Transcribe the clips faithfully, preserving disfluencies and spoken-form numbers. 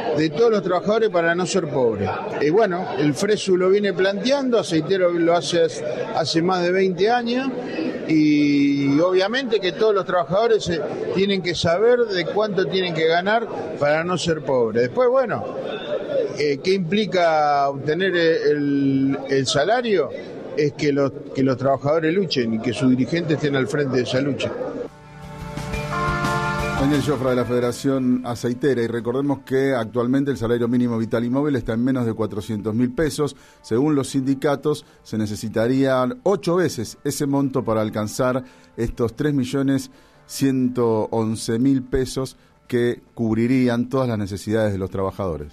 de todos los trabajadores para no ser pobres. Y bueno, el Fresu lo viene planteando, Aceitero lo hace hace más de veinte años, y obviamente que todos los trabajadores eh, tienen que saber de cuánto tienen que ganar para no ser pobres. Después, bueno, eh, ¿qué implica obtener el, el salario? Es que los, que los trabajadores luchen y que sus dirigentes estén al frente de esa lucha. Daniel Jofra de la Federación Aceitera, y recordemos que actualmente el salario mínimo vital y móvil está en menos de cuatrocientos mil pesos. Según los sindicatos, se necesitarían ocho veces ese monto para alcanzar estos tres millones ciento once mil pesos que cubrirían todas las necesidades de los trabajadores.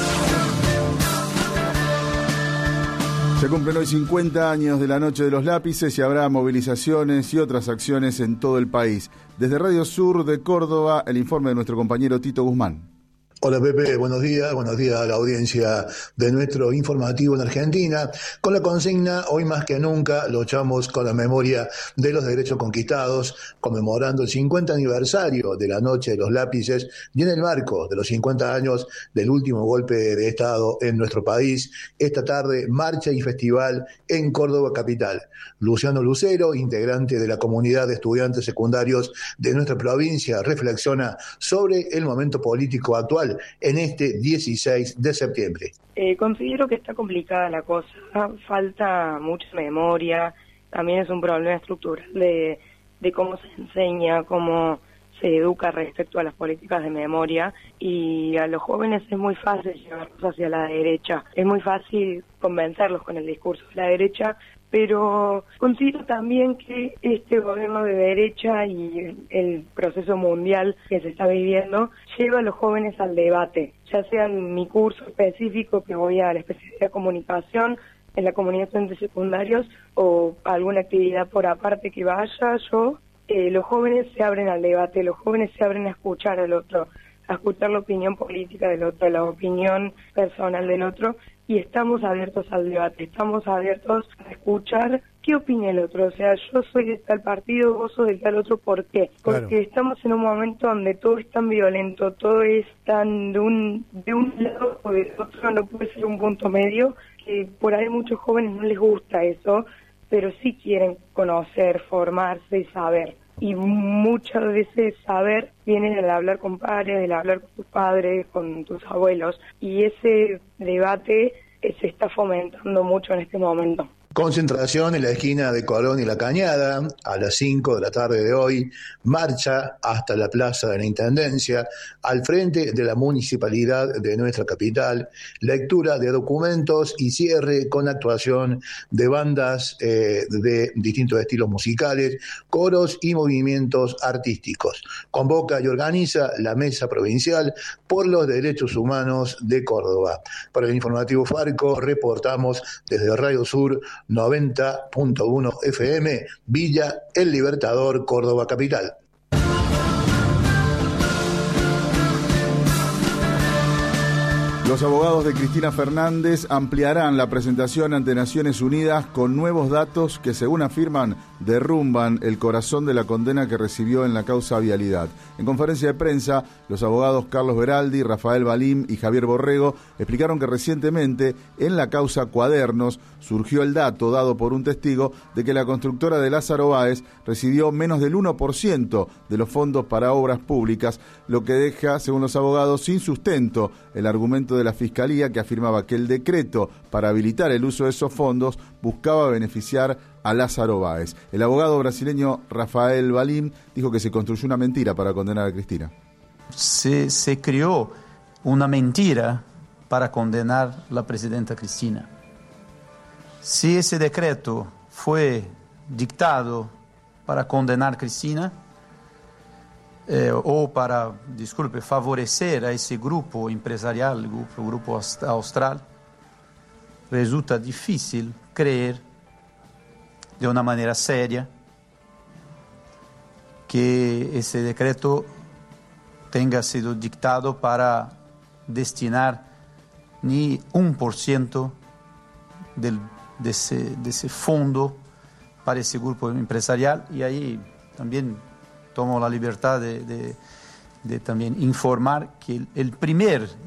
Se cumplen hoy cincuenta años de la Noche de los Lápices y habrá movilizaciones y otras acciones en todo el país. Desde Radio Sur de Córdoba, el informe de nuestro compañero Tito Guzmán. Hola Pepe, buenos días, buenos días a la audiencia de nuestro informativo en Argentina. Con la consigna, hoy más que nunca, luchamos con la memoria de los derechos conquistados, conmemorando el cincuenta aniversario de la Noche de los Lápices y en el marco de los cincuenta años del último golpe de Estado en nuestro país. Esta tarde, marcha y festival en Córdoba capital. Luciano Lucero, integrante de la comunidad de estudiantes secundarios de nuestra provincia, reflexiona sobre el momento político actual en este dieciséis de septiembre. Eh, considero que está complicada la cosa, falta mucha memoria, también es un problema estructural de, de cómo se enseña, cómo se educa respecto a las políticas de memoria, y a los jóvenes es muy fácil llevarlos hacia la derecha, es muy fácil convencerlos con el discurso de la derecha, pero considero también que este gobierno de derecha y el proceso mundial que se está viviendo lleva a los jóvenes al debate, ya sea en mi curso específico, que voy a la especialidad de comunicación en la comunidad de estudiantes secundarios, o alguna actividad por aparte que vaya yo, eh, los jóvenes se abren al debate, los jóvenes se abren a escuchar al otro, a escuchar la opinión política del otro, la opinión personal del otro, y estamos abiertos al debate, estamos abiertos a escuchar qué opina el otro. O sea, yo soy de tal partido, vos sos de tal otro, ¿por qué? Porque claro, estamos en un momento donde todo es tan violento, todo es tan de un, de un lado o del otro, no puede ser un punto medio, que por ahí muchos jóvenes no les gusta eso, pero sí quieren conocer, formarse y saber. Y muchas veces saber viene del hablar con padres, del hablar con tus padres, con tus abuelos, y ese debate se está fomentando mucho en este momento. Concentración en la esquina de Colón y La Cañada a las cinco de la tarde de hoy, marcha hasta la Plaza de la Intendencia, al frente de la municipalidad de nuestra capital, lectura de documentos y cierre con actuación de bandas eh, de distintos estilos musicales, coros y movimientos artísticos. Convoca y organiza la Mesa Provincial por los Derechos Humanos de Córdoba. Para el informativo Farco, reportamos desde Radio Sur noventa punto uno F M, Villa El Libertador, Córdoba capital. Los abogados de Cristina Fernández ampliarán la presentación ante Naciones Unidas con nuevos datos que, según afirman, derrumban el corazón de la condena que recibió en la causa Vialidad. En conferencia de prensa, los abogados Carlos Beraldi, Rafael Balim y Javier Borrego explicaron que recientemente, en la causa Cuadernos, surgió el dato dado por un testigo de que la constructora de Lázaro Báez recibió menos del uno por ciento de los fondos para obras públicas, lo que deja, según los abogados, sin sustento el argumento de la Fiscalía, que afirmaba que el decreto para habilitar el uso de esos fondos buscaba beneficiar a Lázaro Báez. El abogado brasileño Rafael Balim dijo que se construyó una mentira para condenar a Cristina. Se, se creó una mentira para condenar a la presidenta Cristina. Si ese decreto fue dictado para condenar a Cristina, Eh, o para, disculpe, favorecer a ese grupo empresarial, el grupo, grupo Austral, resulta difícil creer de una manera seria que ese decreto tenga sido dictado para destinar ni un por ciento del, de, ese, de ese fondo para ese grupo empresarial. Y ahí también tomo la libertad de, de, de también informar que el, el primer